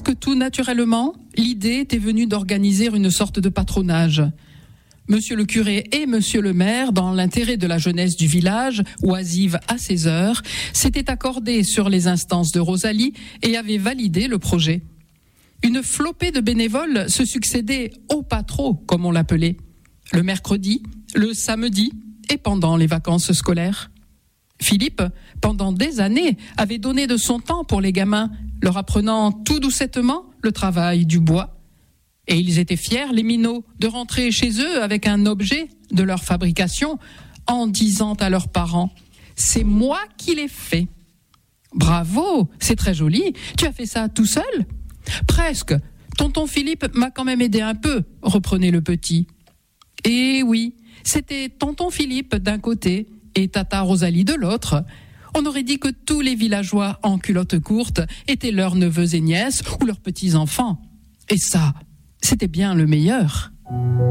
presque tout naturellement, l'idée était venue d'organiser une sorte de patronage. Monsieur le curé et monsieur le maire, dans l'intérêt de la jeunesse du village, oisive à ses heures, s'étaient accordés sur les instances de Rosalie et avaient validé le projet. Une flopée de bénévoles se succédait au pas trop, comme on l'appelait, le mercredi, le samedi et pendant les vacances scolaires. Philippe, pendant des années, avait donné de son temps pour les gamins, leur apprenant tout doucettement le travail du bois. Et ils étaient fiers, les minots, de rentrer chez eux avec un objet de leur fabrication en disant à leurs parents « C'est moi qui l'ai fait ». « Bravo, c'est très joli, tu as fait ça tout seul ?»« Presque, tonton Philippe m'a quand même aidé un peu », reprenait le petit. Et oui, c'était tonton Philippe d'un côté et tata Rosalie de l'autre. On aurait dit que tous les villageois en culottes courtes étaient leurs neveux et nièces ou leurs petits-enfants. Et ça, c'était bien le meilleur.